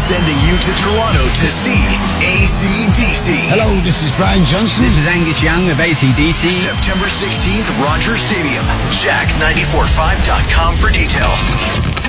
sending you to Toronto to see AC/DC. Hello, this is Brian Johnson. This is Angus Young of AC/DC. September 16th, Rogers Stadium. Jack945.com for details.